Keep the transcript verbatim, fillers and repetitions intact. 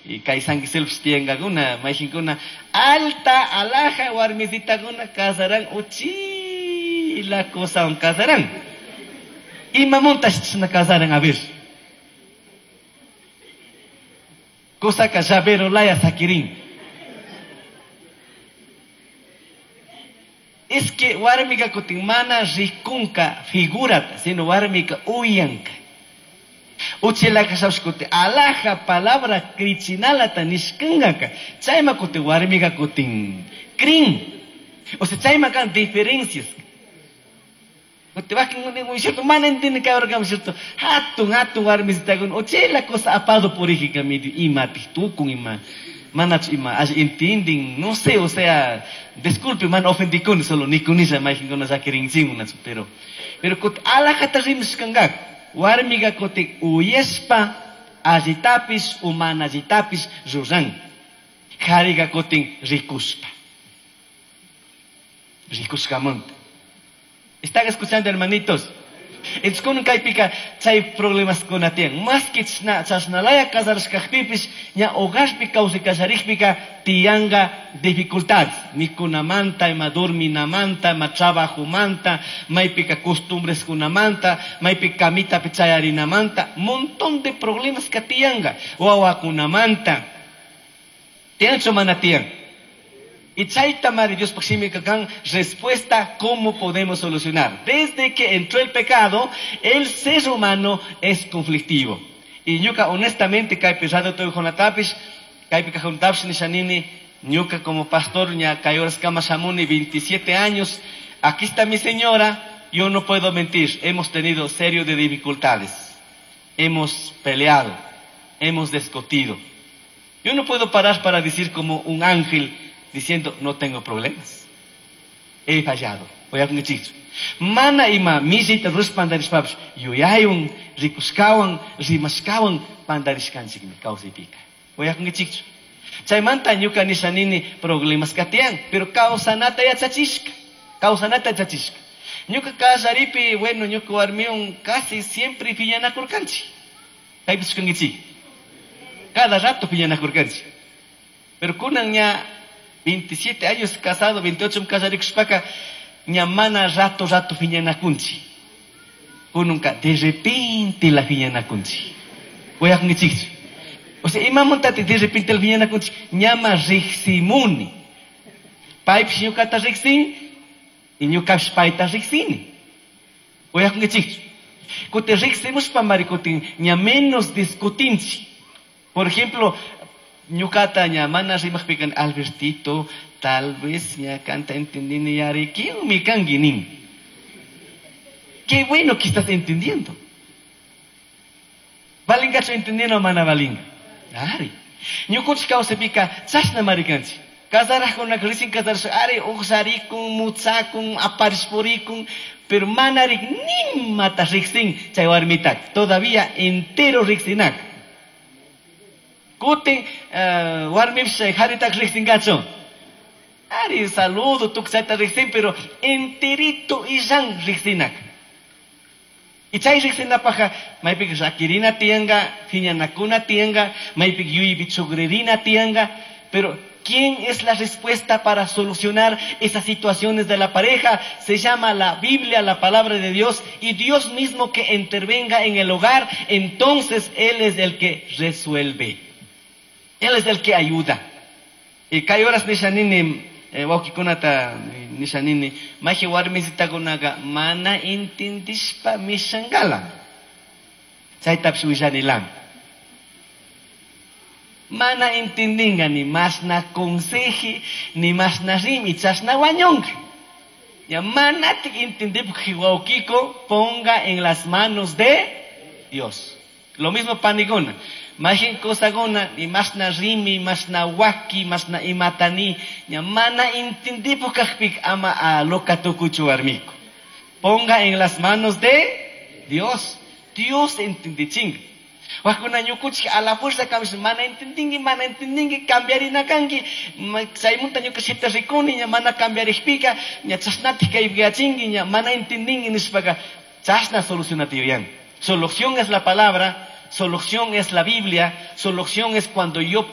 Y kaisangi selfs tiangaguna, maishinguna, alta alaja warmisitaguna casarán, uchi la cosa un casarán. Y mamontas na casarán a ver. Cosa que ya vero laya sakirin. Es que warmiga kutimana rikunka figurata, sino warmiga uyanka. Uchela kasauskute alaja palabra krichinalata nishkangaka. Chaima kute warmiga kutin krin. O sea, chaima kan diferencias. Kute wakin un cierto man entiende que ahora kami cierto. Hatun hatun warmisitagun. Uchela cosa apado por hiji kami imati tukun ima. Manach ima, as entienden, no sé, o sea, disculpe, man ofendí con solo ni con esa imagen con esa kerinsin, pero, pero kot ala kata rims kangak, warmiga kote uyespa, agitapis, humana agitapis, zuzan, hariga kote rikuspa, rikuskamont. ¿Están escuchando, hermanitos? Es con un caipika, chay problemas con atien. Más que chasnalaya casars kajpipis, ya hogaspika causa casarikpika, tianga dificultades. Mi kunamanta, ma dorminamanta, ma trabajo manta, maipika costumbres kunamanta, maipika mita pichayarinamanta, montón de problemas que tianga. Wawa kunamanta. Tiancho manatian. Y chaitama de Dios kan respuesta cómo podemos solucionar. Desde que entró el pecado, el ser humano es conflictivo. Y ñuka honestamente kai pesado todo jonatapis, kai pika jonatapis ni sanini, ñuka como pastor ña kayoras kama samuni veintisiete años, aquí está mi señora, yo no puedo mentir, hemos tenido serio de dificultades. Hemos peleado, hemos discutido. Yo no puedo parar para decir como un ángel diciendo, no tengo problemas. He fallado. Voy a decir, mana ima, misita rus pandaris paps, yuyayun, rikuskawan, rimaskawan, pandaris kansik mi causa pica. Voy a decir, chay manta ñuka nisanini problemas katian, pero causa nata ya chachisca. Causa nata chachisca. Ñuka kasaripi, bueno, ñuka warmion casi siempre pillana kurkanchi. Hay piscangichi. Cada rato pillana kurkanchi. Pero kunan ya veintisiete años casado, veintiocho casado con ñamana rato rato fiñana kunchi. Nunca de repente la fiñana kunchi. Voy a decir, o sea, ima montate de repente la fiñana kunchi, ñama riximuni. Paip ñukata rixin y ñukash paita rixini. Voy a decir, cote riximos pa maricotin, ña menos discutinchi. Por ejemplo, ñukata ña mana rimaq pican Albertito, tal vez ya canta entendiendo ya ¿quién me canguinin? Qué bueno que estás entendiendo. Valinga cho entendiendo mana valinga. Ari. Ñukuch causa pica chasna maricanchi. Casaraj con la crisis casar ari oxarikun, mutsakun, aparisporikun, pero manarik ni mata rixin chaywarmitak. Todavía entero rixinak. Kuten uh, warmips haritak rixingacho. Ari saludo tuksaita rixin, pero enterito isan rixinak. Y chay rixina paja, maipik rakirina tianga, fiñanakuna tianga, maipik yui bichogrerina tianga, pero ¿quién es la respuesta para solucionar esas situaciones de la pareja? Se llama la Biblia, la palabra de Dios, y Dios mismo que intervenga en el hogar, entonces Él es el que resuelve. Él es el que ayuda. Y hay horas nishanini, wakikunata nishanini, maji warmisita kunaga, mana intindispa misangala. Chaytap suishanilang. Mana intindinga ni mas na conseji, ni mas na rim, y chas na wanyong. Ya mana te intindip jiwaukiko, ponga en las manos de Dios. Lo mismo panigona. Majin kosagona, ni mas na rimi, mas na waki, mas na imatani, ya mana intindipo kakpik ama a lokatukuchu armiko. Ponga en las manos de Dios. Dios entendiching. Wakuna nyukuchi a la fuerza kamis mana entendingi, mana entendingi, cambiari na kangi, saimunta nyukasita rikuni, ya mana cambiari spika, ya chasnati kaibgachingi, ya mana entendingi nispaga, chasna solucionativian. Solución es la palabra. Solución es la Biblia, solución es cuando yo